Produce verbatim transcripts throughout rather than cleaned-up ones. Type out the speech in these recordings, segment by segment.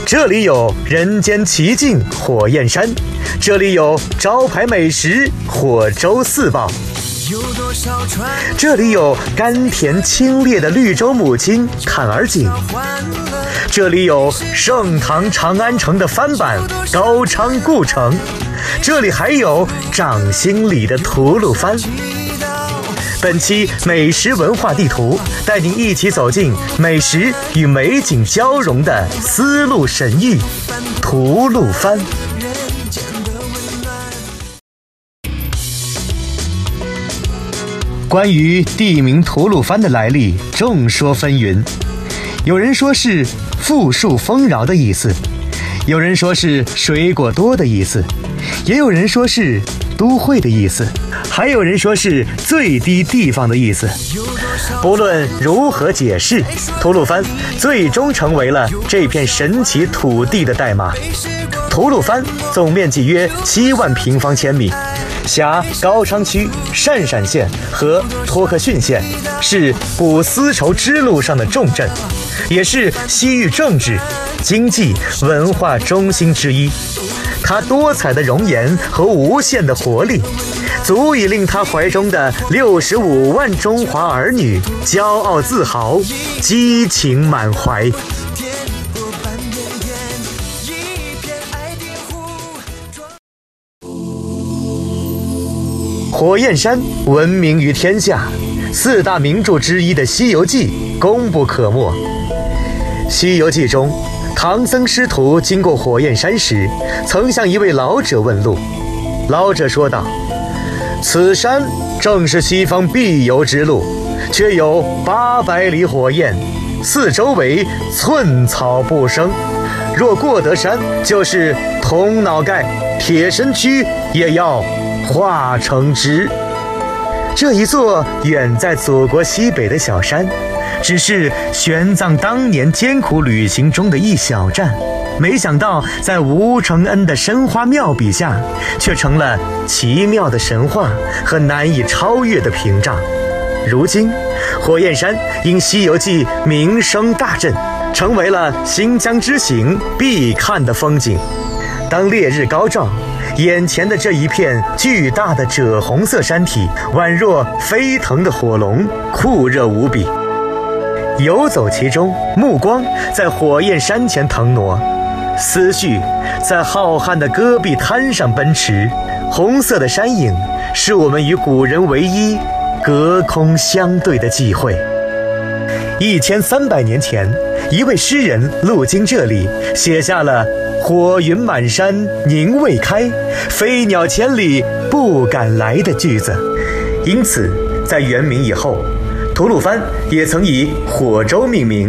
这里有人间奇境火焰山，这里有招牌美食火州四宝，这里有甘甜清冽的绿洲母亲坎儿井，这里有盛唐长安城的翻版高昌故城，这里还有掌心里的吐鲁番。本期美食文化地图带您一起走进美食与美景交融的丝路神域吐鲁番。关于地名吐鲁番的来历，众说纷纭。有人说是富庶丰饶的意思，有人说是水果多的意思，也有人说是都会的意思，还有人说是最低地方的意思。不论如何解释，吐鲁番最终成为了这片神奇土地的代码。吐鲁番总面积约七万平方千米，辖高昌区、鄯善县和托克逊县，是古丝绸之路上的重镇，也是西域政治、经济、文化中心之一。它多彩的容颜和无限的活力，足以令他怀中的六十五万中华儿女骄傲自豪，激情满怀。火焰山闻名于天下，四大名著之一的《西游记》功不可没。《西游记》中，唐僧师徒经过火焰山时，曾向一位老者问路。老者说道：此山正是西方必游之路，却有八百里火焰，四周围寸草不生。若过得山，就是铜脑盖、铁身躯也要化成汁。这一座远在祖国西北的小山，只是玄奘当年艰苦旅行中的一小站，没想到在吴承恩的深花妙笔下，却成了奇妙的神话和难以超越的屏障。如今，火焰山因《西游记》名声大振，成为了新疆之行必看的风景。当烈日高照，眼前的这一片巨大的赭红色山体，宛若飞腾的火龙，酷热无比。游走其中，目光在火焰山前腾挪，思绪在浩瀚的戈壁滩上奔驰。红色的山影是我们与古人唯一隔空相对的际会。一千三百年前，一位诗人路经这里，写下了火云满山宁未开，飞鸟千里不敢来的句子。因此在元明以后，吐鲁番也曾以火州命名。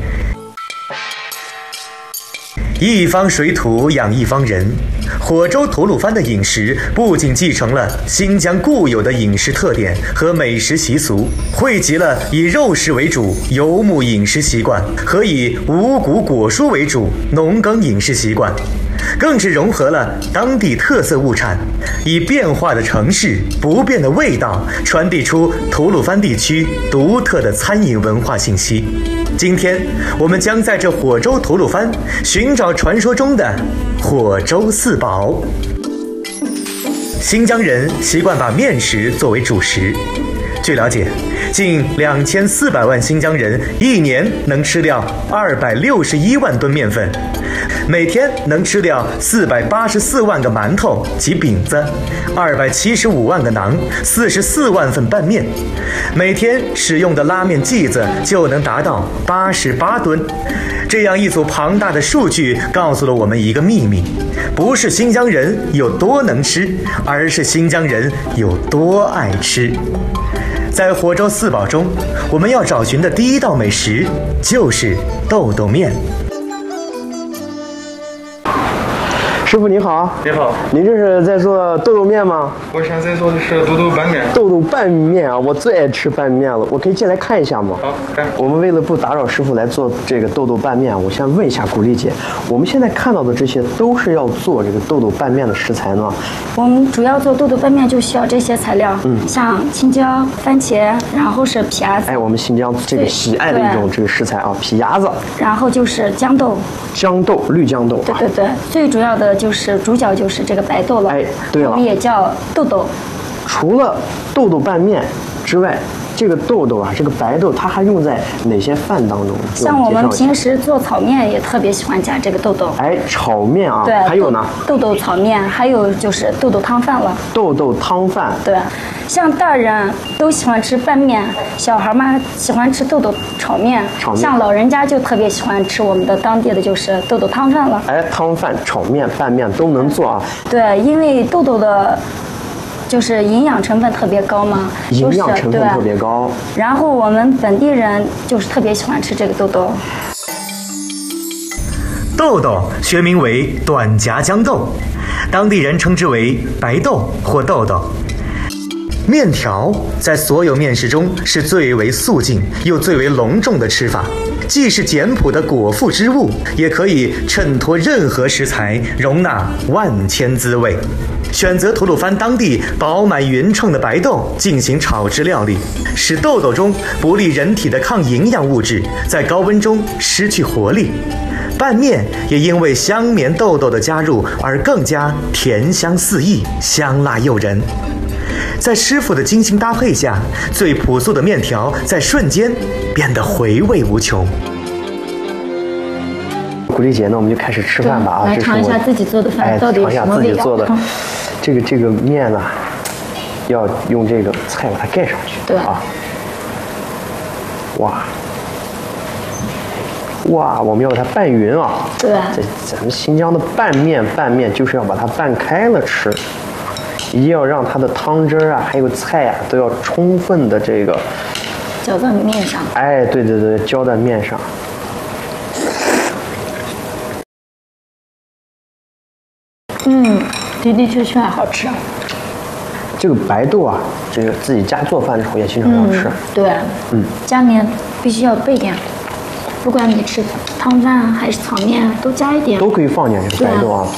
一方水土养一方人，火州吐鲁番的饮食不仅继承了新疆固有的饮食特点和美食习俗，汇集了以肉食为主游牧饮食习惯和以五谷果蔬为主农耕饮食习惯，更是融合了当地特色物产，以变化的城市、不变的味道，传递出吐鲁番地区独特的餐饮文化信息。今天，我们将在这火州吐鲁番寻找传说中的火州四宝。新疆人习惯把面食作为主食。据了解，近两千四百万新疆人一年能吃掉二百六十一万吨面粉，每天能吃掉四百八十四万个馒头及饼子，二百七十五万个馕，四十四万份拌面，每天使用的拉面剂子就能达到八十八吨。这样一组庞大的数据告诉了我们一个秘密，不是新疆人有多能吃，而是新疆人有多爱吃。在火州四宝中，我们要找寻的第一道美食就是豆豆面。 师傅你好。 你好。 您这是在做豆豆面吗？ 我现在做的是豆豆拌面。 豆豆拌面啊，我最爱吃拌面了。我可以进来看一下吗？ 好，看。 我们为了不打扰师傅来做这个豆豆拌面，我先问一下古丽姐，我们现在看到的这些都是要做这个豆豆拌面的食材呢？ 我们主要做豆豆拌面就需要这些材料，嗯，像青椒、番茄，然后是皮鸭子。 哎，我们新疆这个喜爱的一种这个食材啊，皮鸭子。 然后就是豇豆。 豇豆，绿豇豆。 对对对，最主要的就是主角就是这个白豆了。 哎，对了， 我们也叫豆豆。 除了豆豆拌面之外，这个豆豆啊，这个白豆，它还用在哪些饭当中？ 像我们平时做炒面也特别喜欢加这个豆豆。 哎，炒面啊， 对， 还有呢， 豆豆炒面，还有就是豆豆汤饭了。 豆豆汤饭， 对，像大人都喜欢吃拌面，小孩嘛喜欢吃豆豆炒面， 炒面， 像老人家就特别喜欢吃我们的当地的就是豆豆汤饭了。 哎，汤饭、炒面、拌面都能做啊。 对，因为豆豆的。就是营养成分特别高嘛， 营养成分特别高。 然后我们本地人就是特别喜欢吃这个豆豆。 豆豆学名为短夹豇豆，当地人称之为白豆或豆豆。面条在所有面食中是最为素净又最为隆重的吃法，既是简朴的果腹之物，也可以衬托任何食材，容纳万千滋味。选择吐鲁番当地饱满匀称的白豆进行炒制料理，使豆豆中不利人体的抗营养物质在高温中失去活力。拌面也因为香绵豆豆的加入而更加甜香四溢，香辣诱人。在师傅的精心搭配下，最朴素的面条在瞬间变得回味无穷。 古丽姐，那我们就开始吃饭吧啊！ 来尝一下自己做的饭到底有什么味道。 这个这个面呢，要用这个菜把它盖上去。 对啊。哇哇，我们要把它拌匀啊！ 对。 这咱们新疆的拌面拌面就是要把它拌开了吃，一定要让它的汤汁啊，还有菜啊，都要充分的这个浇在面上。 哎，对对对，浇在面上。 嗯，的的确确好吃。 这个白豆啊，这个自己家做饭的时候也经常要吃。 嗯、对，嗯，家里面必须要备点，不管你吃汤饭还是炒面，都加一点， 都可以放点这个白豆啊。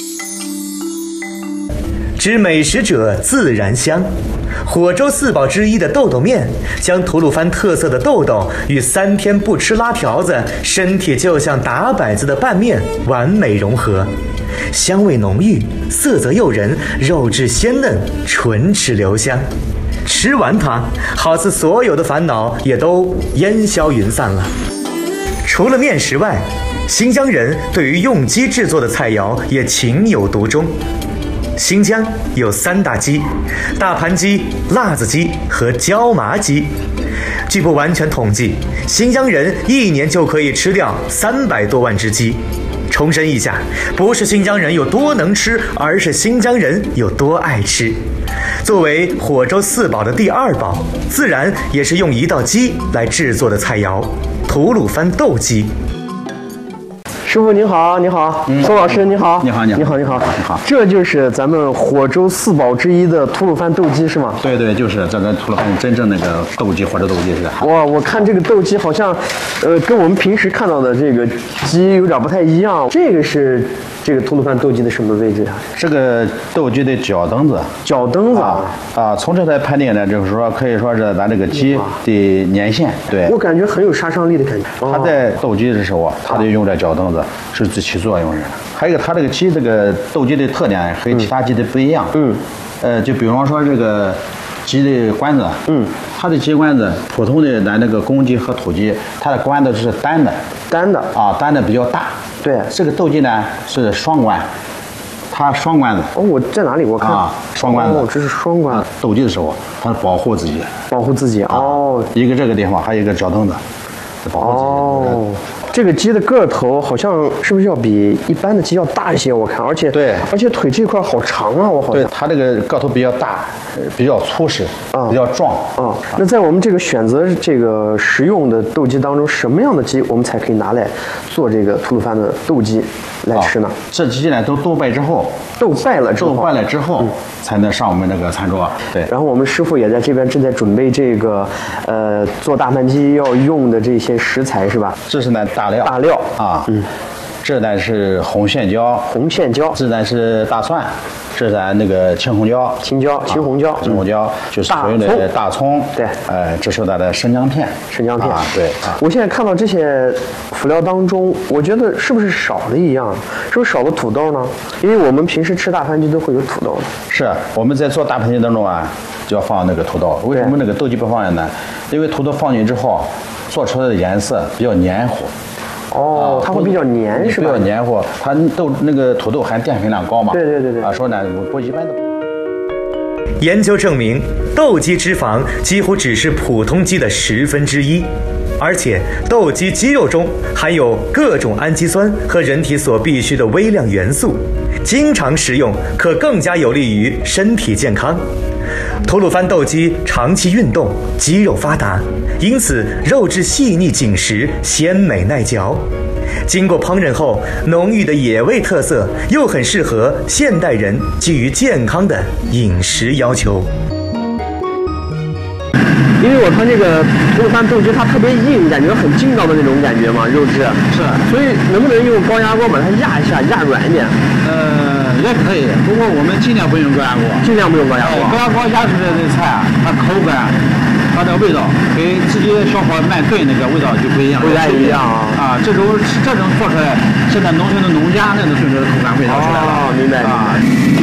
知美食者自然香。火州四宝之一的豆豆面，将吐鲁番特色的豆豆与三天不吃拉条子、身体就像打摆子的拌面完美融合，香味浓郁，色泽诱人，肉质鲜嫩，唇齿留香。吃完它，好似所有的烦恼也都烟消云散了。除了面食外，新疆人对于用鸡制作的菜肴也情有独钟。新疆有三大鸡：大盘鸡、辣子鸡和椒麻鸡。据不完全统计，新疆人一年就可以吃掉三百多万只鸡。重申一下，不是新疆人有多能吃，而是新疆人有多爱吃。作为火州四宝的第二宝，自然也是用一道鸡来制作的菜肴——吐鲁番豆鸡。 师傅您好，你好，嗯、宋老师你好， 你好， 你好，你好，你好，你好。这就是咱们火州四宝之一的吐鲁番豆鸡是吗？ 对对，就是这跟吐鲁番真正那个豆鸡或者豆鸡似的。 哇，我看这个豆鸡好像，呃，跟我们平时看到的这个鸡有点不太一样。这个是这个吐鲁番豆鸡的什么位置啊？ 这个豆鸡的脚蹬子， 脚蹬子啊， 啊，从这来判定呢，就是说可以说是咱这个鸡的年限。对， 我感觉很有杀伤力的感觉。 它在斗鸡的时候啊，它得用这脚蹬子。是起作用的。还有一个，它这个鸡这个斗鸡的特点和其他鸡的不一样。嗯。呃，就比方说这个鸡的关子，嗯，它的鸡关子，普通的咱那个公鸡和土鸡，它的关子是单的， 单的啊，单的比较大。 对。 这个斗鸡呢是双关，它双关子。 哦，我在哪里？我看啊，双关子。 哦，这是双关。 斗鸡的时候，它保护自己。 保护自己。哦。 一个这个地方，还有一个脚蹬子，保护自己。 哦。 这个鸡的个头好像是不是要比一般的鸡要大一些？我看，而且对， 而且腿这块好长啊，我好像。 对，它这个个头比较大，比较粗实， 啊、 比较壮啊。那在我们这个选择这个食用的斗鸡当中，什么样的鸡我们才可以拿来做这个吐鲁番的斗鸡来吃呢？ 啊、这鸡呢都斗败之后， 斗败了之后， 斗败了之后、嗯、才能上我们这个餐桌。对。 然后我们师傅也在这边正在准备这个，呃，做大盘鸡要用的这些食材是吧？ 这是呢大料。 大料啊，嗯。这呢是红线椒， 红线椒。 这呢是大蒜，这咱那个青红椒， 青椒、青红椒、 青红椒就是所谓的大葱。 对， 呃，这是它的生姜片， 生姜片。 啊，对啊。 我现在看到这些辅料当中，我觉得是不是少了一样？是不是少了土豆呢？因为我们平时吃大盘鸡都会有土豆的。 是，我们在做大盘鸡当中啊，就要放那个土豆。为什么那个豆鸡不放呢？因为土豆放进去之后，做出来的颜色比较黏糊。 哦，它会比较黏，是吧？ 比较黏糊，它豆那个土豆含淀粉量高嘛。 对对对对。 啊，说呢，不一般的。 研究证明，斗鸡脂肪几乎只是普通鸡的十分之一，而且斗鸡鸡肉中含有各种氨基酸和人体所必需的微量元素，经常食用可更加有利于身体健康。吐鲁番斗鸡长期运动，肌肉发达，因此肉质细腻紧实，鲜美耐嚼。经过烹饪后，浓郁的野味特色又很适合现代人基于健康的饮食要求。 因为我看这个吐鲁番斗鸡，它特别硬，感觉很劲道的那种感觉嘛，肉质是， 所以能不能用高压锅把它压一下，压软一点？ 呃，也可以，不过我们尽量不用高压锅， 尽量不用高压锅。 高压锅压出来的菜啊，它口感，它的味道跟直接小火慢炖那个味道就不一样， 不太一样啊。 啊，这种这种做出来，现在农村的农家那种炖出来的口感味道出来了。 哦，明白啊。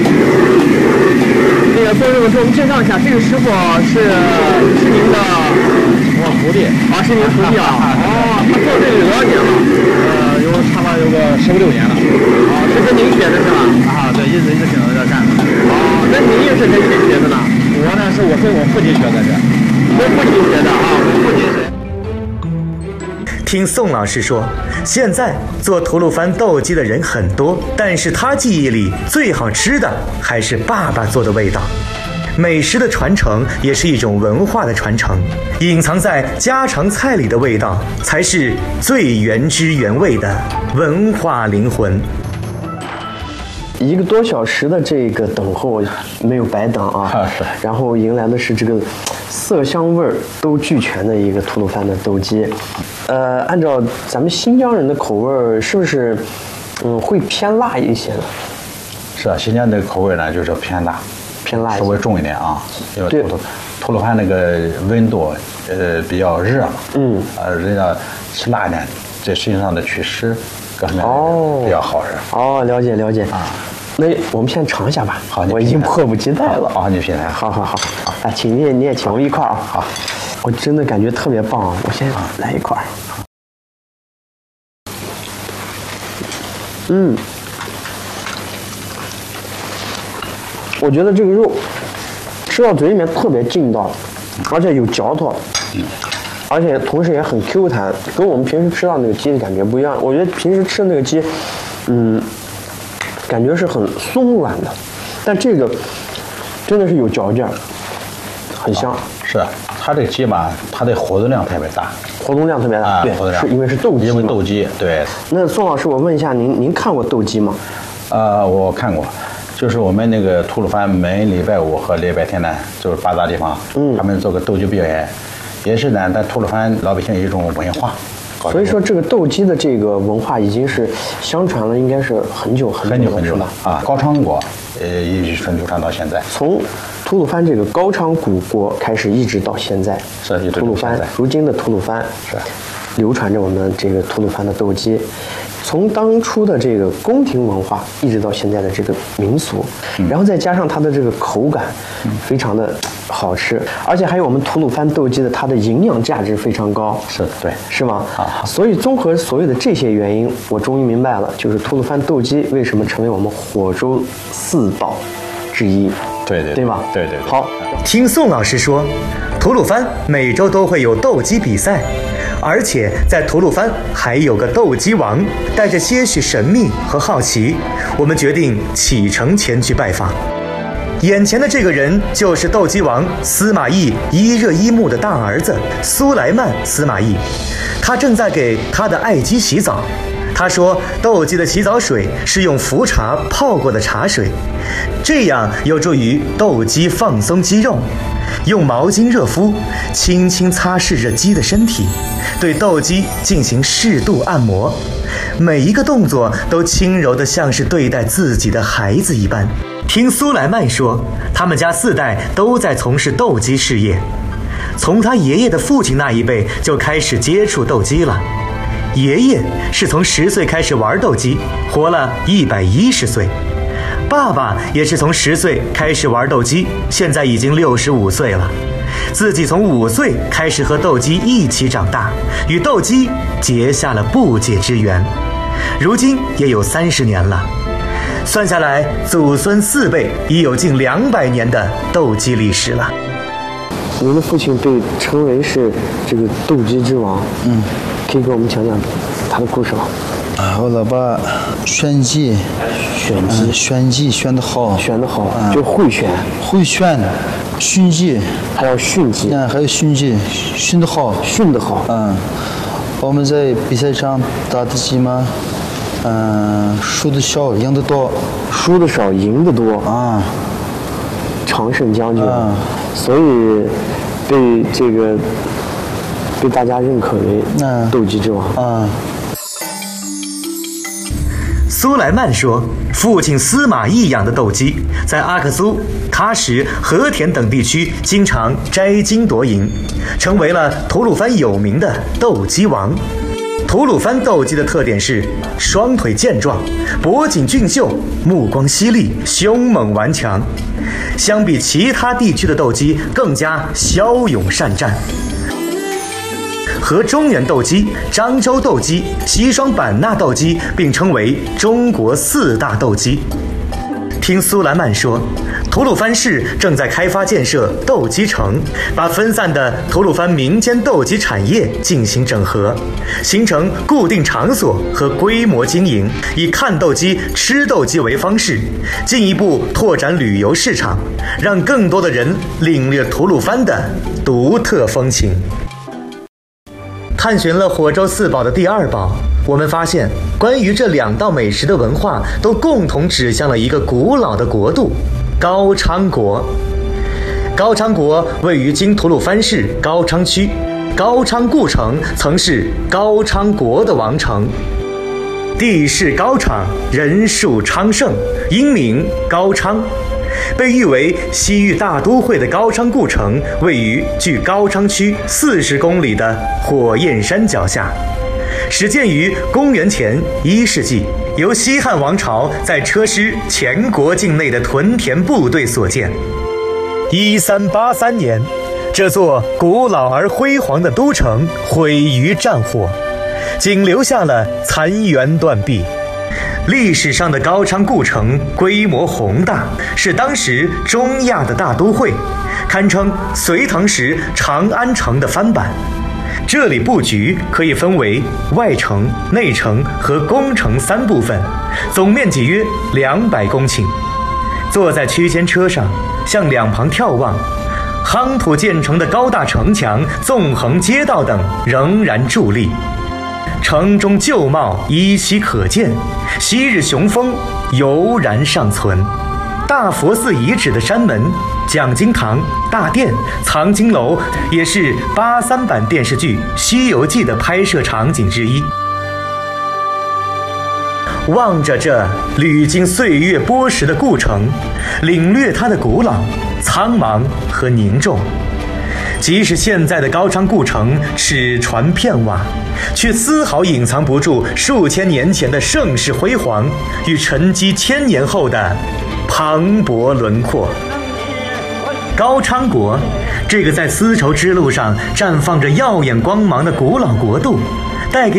那个做这个，给我们介绍一下，这个师傅是是您的我徒弟啊，是您徒弟啊。哦，他做这个有多少年了？ 呃，有差不多有个十五六年了。 哦，是跟您学的是吧？ 啊，对，一直一直跟着这干的。 哦，那您也是跟谁学的呢？ 我呢是我跟我父亲学的，这跟父亲学的啊，我父亲是。 听宋老师说，现在做吐鲁番斗鸡的人很多，但是他记忆里最好吃的还是爸爸做的味道。美食的传承也是一种文化的传承，隐藏在家常菜里的味道，才是最原汁原味的文化灵魂。 一个多小时的这个等候没有白等啊， 啊是。 然后迎来的是这个色香味儿都俱全的一个吐鲁番的斗鸡。呃，按照咱们新疆人的口味儿，是不是嗯会偏辣一些呢？ 是啊，新疆的口味呢就是偏辣， 偏辣， 稍微重一点啊，因为吐鲁吐鲁番那个温度呃比较热嘛， 嗯， 呃人家吃辣呢，在身上的祛湿各方面比较好人。 哦，了解了解啊。 那我们先尝一下吧。 好， 我已经迫不及待了。 好，你品来。 好好好，来，请你也你也请我一块儿啊。 好， 我真的感觉特别棒啊！我先来一块儿。嗯，我觉得这个肉吃到嘴里面特别劲道，而且有嚼头，而且同时也很 Q 弹，跟我们平时吃到那个鸡的感觉不一样。我觉得平时吃的那个鸡，嗯。感觉是很松软的，但这个真的是有嚼劲儿，很香。 啊、是，它这个鸡吧，它的活动量特别大， 活动量特别大， 啊、 对，是因为是斗鸡， 因为斗鸡，对。 那宋老师，我问一下您，您看过斗鸡吗？ 呃，我看过，就是我们那个吐鲁番每礼拜五和礼拜天呢，就是八大地方，嗯，他们做个斗鸡表演，也是呢，咱吐鲁番老百姓一种文化。 所以说，这个斗鸡的这个文化已经是相传了，应该是很久很久很久了啊。高昌国，呃，一直流传到现在。 从吐鲁番这个高昌古国开始，一直到现在， 是一直吐鲁番，如今的吐鲁番是流传着我们这个吐鲁番的斗鸡。从当初的这个宫廷文化，一直到现在的这个民俗，嗯、然后再加上它的这个口感，嗯、非常的好吃，而且还有我们吐鲁番斗鸡的它的营养价值非常高， 是对， 是吗？ 啊， 所以综合所有的这些原因，我终于明白了，就是吐鲁番斗鸡为什么成为我们火州四宝之一， 对对对吧？ 对对对。 好。 听宋老师说，吐鲁番每周都会有斗鸡比赛，而且在吐鲁番还有个斗鸡王。带着些许神秘和好奇，我们决定启程前去拜访。眼前的这个人就是斗鸡王司马懿伊热伊木的大儿子苏莱曼司马懿，他正在给他的爱鸡洗澡。他说，斗鸡的洗澡水是用茯茶泡过的茶水，这样有助于斗鸡放松肌肉。用毛巾热敷，轻轻擦拭着鸡的身体，对斗鸡进行适度按摩，每一个动作都轻柔得像是对待自己的孩子一般。听苏莱曼说，他们家四代都在从事斗鸡事业，从他爷爷的父亲那一辈就开始接触斗鸡了。爷爷是从十岁开始玩斗鸡，活了一百一十岁。爸爸也是从十岁开始玩斗鸡，现在已经六十五岁了。自己从五岁开始和斗鸡一起长大，与斗鸡结下了不解之缘，如今也有三十年了。算下来，祖孙四辈已有近两百年的斗鸡历史了。 您的父亲被称为是这个斗鸡之王，嗯，可以给我们讲讲他的故事吗？ 啊，我老爸选鸡， 选鸡， 嗯、选鸡选得好， 选得好， 嗯、 就会选， 会选，训鸡， 还要训鸡， 嗯，还有训鸡，训得好， 训得好， 嗯，我们在比赛上打的鸡嘛，嗯，输的少，赢的多， 输的少，赢的多啊， 常胜将军， 啊， 所以被这个被大家认可为斗鸡之王啊。 苏莱曼说，父亲司马懿养的斗鸡在阿克苏、喀什、和田等地区经常摘金夺银，成为了吐鲁番有名的斗鸡王。吐鲁番斗鸡的特点是双腿健壮，脖颈俊秀，目光犀利，凶猛顽强，相比其他地区的斗鸡更加骁勇善战。和中原斗鸡、漳州斗鸡、西双版纳斗鸡并称为中国四大斗鸡。听苏莱曼说，吐鲁番市正在开发建设斗鸡城，把分散的吐鲁番民间斗鸡产业进行整合，形成固定场所和规模经营，以看斗鸡、吃斗鸡为方式，进一步拓展旅游市场，让更多的人领略吐鲁番的独特风情。探寻了火州四宝的第二宝，我们发现关于这两道美食的文化都共同指向了一个古老的国度——高昌国。高昌国位于今吐鲁番市高昌区，高昌故城曾是高昌国的王城，地势高敞，人数昌盛，因名高昌。被誉为西域大都会的高昌故城，位于距高昌区四十公里的火焰山脚下，始建于公元前一世纪，由西汉王朝在车师前国境内的屯田部队所建。一三八三年，这座古老而辉煌的都城毁于战火，仅留下了残垣断壁。历史上的高昌故城规模宏大，是当时中亚的大都会，堪称隋唐时长安城的翻版。这里布局可以分为外城、内城和宫城三部分，总面积约两百公顷。坐在区间车上，向两旁眺望，夯土建成的高大城墙、纵横街道等仍然伫立。城中旧貌依稀可见，昔日雄风犹然尚存。大佛寺遗址的山门、讲经堂、大殿、藏经楼也是八三版电视剧《西游记》的拍摄场景之一。望着这历经岁月剥蚀的故城，领略它的古老、苍茫和凝重。即使现在的高昌故城尺船片瓦，却丝毫隐藏不住数千年前的盛世辉煌与沉积千年后的磅礴轮廓。高昌国，这个在丝绸之路上绽放着耀眼光芒的古老国度，带给